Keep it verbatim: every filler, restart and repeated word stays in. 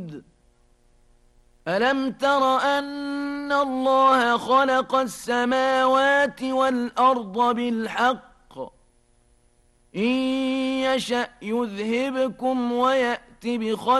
بعيد ألم تر أن الله خلق السماوات والأرض بالحق إن يشأ يذهبكم ويأت بخلق